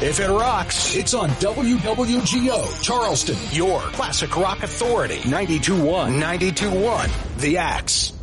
If it rocks, it's on WWGO, Charleston, your classic rock authority. 92.1, 92.1, The Axe.